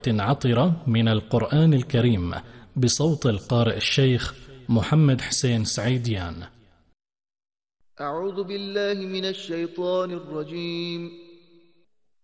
عطرة من القرآن الكريم بصوت القارئ الشيخ محمد حسين سعيديان. أعوذ بالله من الشيطان الرجيم.